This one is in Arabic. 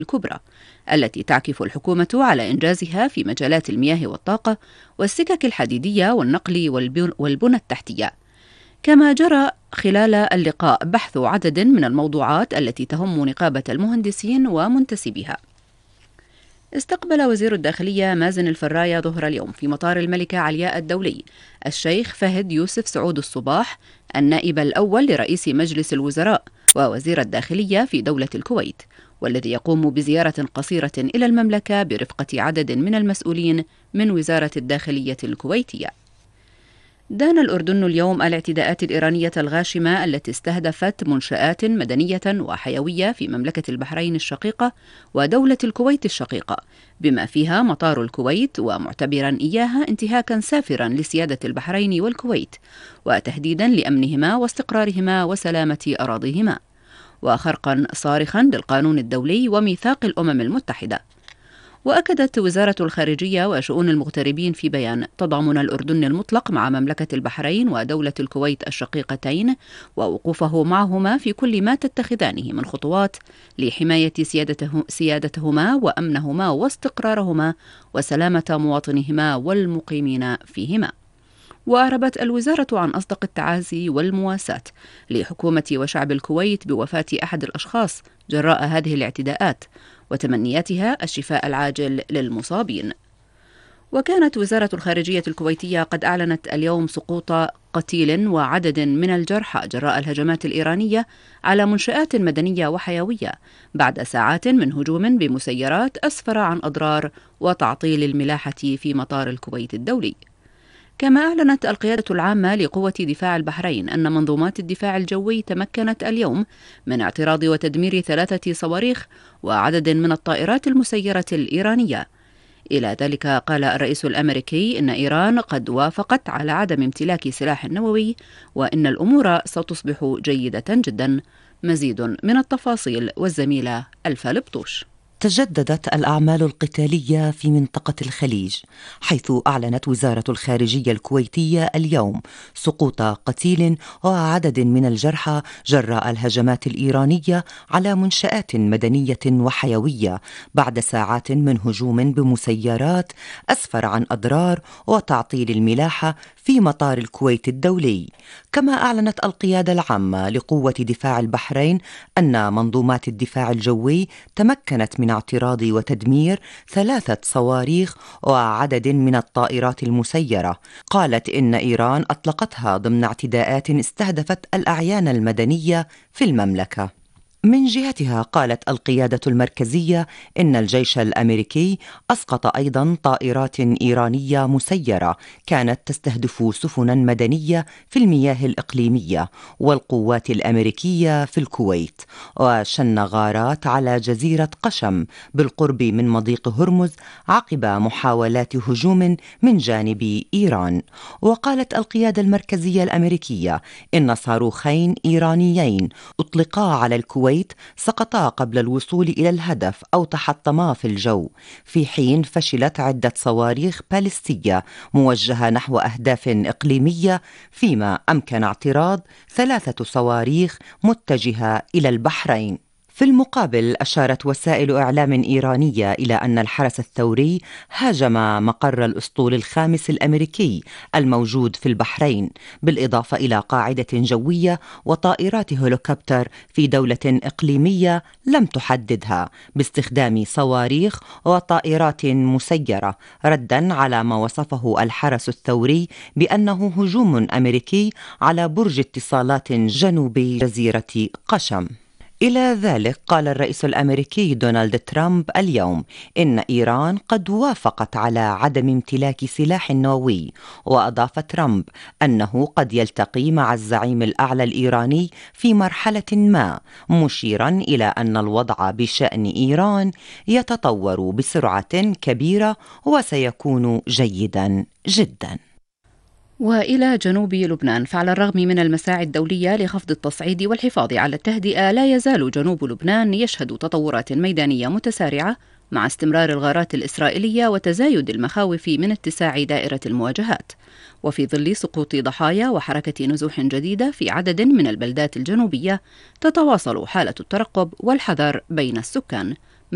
الكبرى التي تعكف الحكومة على إنجازها في مجالات المياه والطاقة والسكك الحديدية والنقل والبنى التحتية. كما جرى خلال اللقاء بحث عدد من الموضوعات التي تهم نقابة المهندسين ومنتسبيها. استقبل وزير الداخلية مازن الفراية ظهر اليوم في مطار الملكة علياء الدولي الشيخ فهد يوسف سعود الصباح النائب الأول لرئيس مجلس الوزراء ووزير الداخلية في دولة الكويت، والذي يقوم بزيارة قصيرة إلى المملكة برفقة عدد من المسؤولين من وزارة الداخلية الكويتية. دان الأردن اليوم الاعتداءات الإيرانية الغاشمة التي استهدفت منشآت مدنية وحيوية في مملكة البحرين الشقيقة ودولة الكويت الشقيقة، بما فيها مطار الكويت، ومعتبرا إياها انتهاكا سافرا لسيادة البحرين والكويت وتهديدا لأمنهما واستقرارهما وسلامة أراضيهما، وخرقا صارخا للقانون الدولي وميثاق الأمم المتحدة. وأكدت وزارة الخارجية وشؤون المغتربين في بيان تضامن الأردن المطلق مع مملكة البحرين ودولة الكويت الشقيقتين ووقوفه معهما في كل ما تتخذانه من خطوات لحماية سيادتهما وأمنهما واستقرارهما وسلامة مواطنهما والمقيمين فيهما. وأعربت الوزارة عن أصدق التعازي والمواساة لحكومة وشعب الكويت بوفاة أحد الأشخاص جراء هذه الاعتداءات، وتمنياتها الشفاء العاجل للمصابين. وكانت وزارة الخارجية الكويتية قد أعلنت اليوم سقوط قتيل وعدد من الجرحى جراء الهجمات الإيرانية على منشآت مدنية وحيوية بعد ساعات من هجوم بمسيرات أسفر عن أضرار وتعطيل الملاحة في مطار الكويت الدولي. كما أعلنت القيادة العامة لقوة دفاع البحرين أن منظومات الدفاع الجوي تمكنت اليوم من اعتراض وتدمير 3 صواريخ وعدد من الطائرات المسيرة الإيرانية. إلى ذلك قال الرئيس الأمريكي إن إيران قد وافقت على عدم امتلاك سلاح نووي وإن الأمور ستصبح جيدة جدا. مزيد من التفاصيل والزميلة ألفا لبطوش. تجددت الأعمال القتالية في منطقة الخليج، حيث أعلنت وزارة الخارجية الكويتية اليوم سقوط قتيل وعدد من الجرحى جراء الهجمات الإيرانية على منشآت مدنية وحيوية بعد ساعات من هجوم بمسيرات أسفر عن أضرار وتعطيل الملاحة في مطار الكويت الدولي. كما أعلنت القيادة العامة لقوة دفاع البحرين أن منظومات الدفاع الجوي تمكنت من اعتراض وتدمير 3 صواريخ وعدد من الطائرات المسيرة. قالت إن إيران أطلقتها ضمن اعتداءات استهدفت الأعيان المدنية في المملكة. من جهتها قالت القيادة المركزية إن الجيش الأمريكي أسقط أيضا طائرات إيرانية مسيرة كانت تستهدف سفنا مدنية في المياه الإقليمية والقوات الأمريكية في الكويت، وشن غارات على جزيرة قشم بالقرب من مضيق هرمز عقب محاولات هجوم من جانب إيران. وقالت القيادة المركزية الأمريكية إن صاروخين إيرانيين أطلقا على الكويت سقطا قبل الوصول إلى الهدف أو تحطما في الجو، في حين فشلت عدة صواريخ باليستية موجهة نحو أهداف إقليمية، فيما أمكن اعتراض 3 صواريخ متجهة إلى البحرين. في المقابل أشارت وسائل إعلام إيرانية إلى أن الحرس الثوري هاجم مقر الأسطول الخامس الأمريكي الموجود في البحرين، بالإضافة إلى قاعدة جوية وطائرات هليكوبتر في دولة إقليمية لم تحددها باستخدام صواريخ وطائرات مسيرة، ردا على ما وصفه الحرس الثوري بأنه هجوم أمريكي على برج اتصالات جنوب جزيرة قشم. إلى ذلك قال الرئيس الأمريكي دونالد ترامب اليوم إن إيران قد وافقت على عدم امتلاك سلاح نووي، وأضاف ترامب أنه قد يلتقي مع الزعيم الأعلى الإيراني في مرحلة ما، مشيرا إلى أن الوضع بشأن إيران يتطور بسرعة كبيرة وسيكون جيدا جدا. وإلى جنوب لبنان، فعلى الرغم من المساعي الدولية لخفض التصعيد والحفاظ على التهدئة، لا يزال جنوب لبنان يشهد تطورات ميدانية متسارعة مع استمرار الغارات الإسرائيلية وتزايد المخاوف من اتساع دائرة المواجهات، وفي ظل سقوط ضحايا وحركة نزوح جديدة في عدد من البلدات الجنوبية، تتواصل حالة الترقب والحذر بين السكان.